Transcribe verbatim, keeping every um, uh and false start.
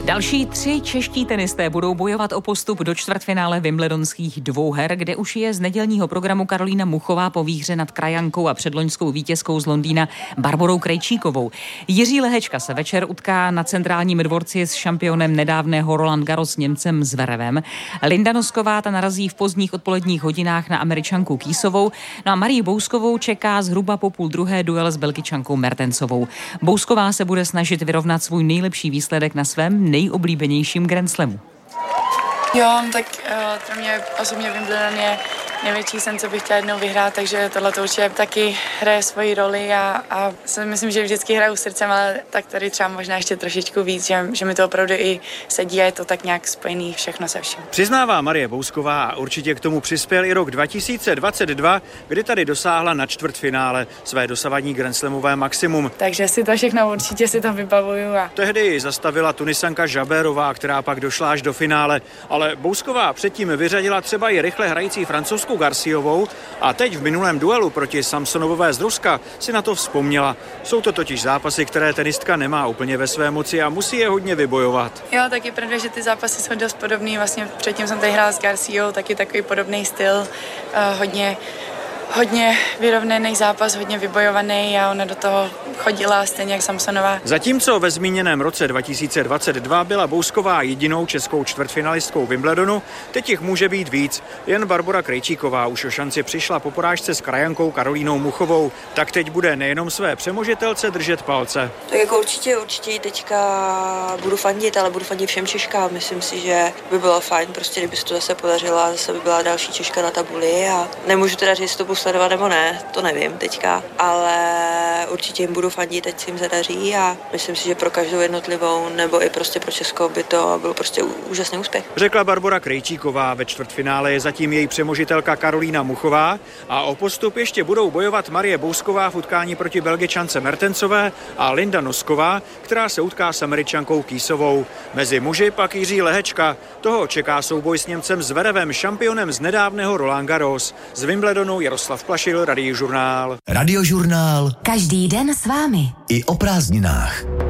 Další tři čeští tenisté budou bojovat o postup do čtvrtfinále wimbledonských dvouher, kde už je z nedělního programu Karolína Muchová po výhře nad krajankou a předloňskou vítězkou z Londýna Barborou Krejčíkovou. Jiří Lehečka se večer utká na centrálním dvorci s šampionem nedávného Roland Garros Němcem Zverevem. Linda Nosková ta narazí v pozdních odpoledních hodinách na Američanku Kýsovou, no a Marii Bouskovou čeká zhruba po půl druhé duel s Belgičankou Mertensovou. Bousková se bude snažit vyrovnat svůj nejlepší výsledek na svém nejoblíbenějším Grand Slamu. Jo, tak uh, pro mě osobně Wimbledon je největší sen, co bych chtěla jednou vyhrát, takže tohle to určitě taky hraje svoji roli a, a myslím, že vždycky hraju srdcem, ale tak tady třeba možná ještě trošičku víc, že, že mi to opravdu i sedí a je to tak nějak spojený všechno se vším. Přiznává Marie Bousková a určitě k tomu přispěl i rok dva tisíce dvacet dva, kdy tady dosáhla na čtvrtfinále své dosavadní grandslamové maximum. Takže si to všechno určitě si to vybavuju. A... Tehdy zastavila Tunisanka Žabérová, která pak došla až do finále, ale Bousková předtím vyřadila třeba i rychle hrající francouzskou Garciovou a teď v minulém duelu proti Samsonovové z Ruska si na to vzpomněla. Jsou to totiž zápasy, které tenistka nemá úplně ve své moci a musí je hodně vybojovat. Jo, tak je pravda, že ty zápasy jsou dost podobný. Vlastně předtím jsem tady hrála s Garciou, taky takový podobný styl, uh, hodně hodně vyrovnaný zápas, hodně vybojovaný a ona do toho chodila stejně jak Samsonová. Zatímco ve zmíněném roce dva tisíce dvacet dva byla Bousková jedinou českou čtvrtfinalistkou Wimbledonu, teď jich může být víc. Jen Barbora Krejčíková už o šanci přišla po porážce s krajankou Karolínou Muchovou, tak teď bude nejenom své přemožitelce držet palce. Tak jako určitě, určitě teďka budu fandit, ale budu fandit všem Češkám. Myslím si, že by bylo fajn, prostě kdyby se to zase podařilo a zase by byla další Češka na tabuli a nemůžu teda říct, to sledovat nebo ne, to nevím teďka, ale určitě jim budu fandit, ať se jim zadaří a myslím si, že pro každou jednotlivou nebo i prostě pro Česko by to byl prostě úžasný úspěch. Řekla Barbora Krejčíková, ve čtvrtfinále je zatím její přemožitelka Karolína Muchová a o postup ještě budou bojovat Marie Bousková v utkání proti Belgičance Mertensové a Linda Nosková, která se utká s Američankou Kýsovou. Mezi muži pak Jiří Lehečka, toho čeká souboj s Němcem Zverevem, šampionem z nedávného Roland Garros. Z Wimbledonu Jaroslav Plašil, Radiožurnál. Radiožurnál. Každý den s vámi. I o prázdninách.